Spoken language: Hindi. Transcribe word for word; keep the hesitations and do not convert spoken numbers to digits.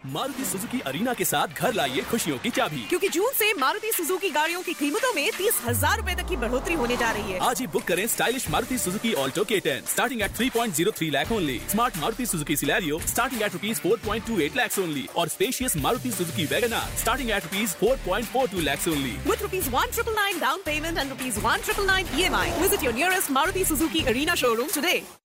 मारुति सुजुकी अरीना के साथ घर लाइए खुशियों की चाबी, क्योंकि जून से मारुति सुजुकी गाड़ियों की कीमतों में तीस हजार रूपए तक की बढ़ोतरी होने जा रही है। आज ही बुक करें स्टाइलिश मारुति सुजुकी ऑल्टो के ten starting at three point zero three lakh only, smart Maruti Suzuki Celerio starting at rupees four point two eight lakh only और spacious Maruti Suzuki wagon are starting at rupees four point four to lakh only. With rupees one triple nine down payment and rupees one triple nine E M I, visit your nearest Maruti Suzuki Arena showroom today.